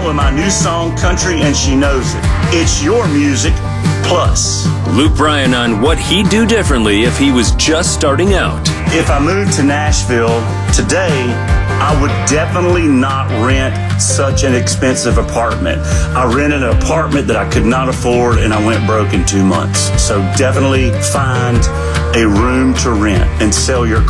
with my new song, Country and She Knows It. It's your music, plus. Luke Bryan on what he'd do differently if he was just starting out. If I moved to Nashville today, I would definitely not rent such an expensive apartment. I rented an apartment that I could not afford, and I went broke in 2 months. So definitely find a room to rent and sell your